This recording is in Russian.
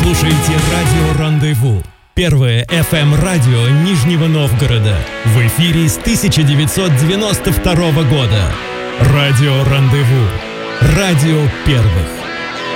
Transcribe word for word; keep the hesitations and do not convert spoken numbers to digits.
слушаете радио «Рандеву». Первое эф эм-радио Нижнего Новгорода. В эфире с тысяча девятьсот девяносто второго года. Радио «Рандеву». Радио первых.